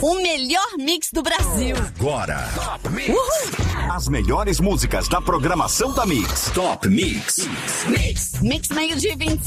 O melhor mix do Brasil. Agora. Top Mix. As melhores músicas da programação da Mix. Top Mix. Mix meio-dia 25.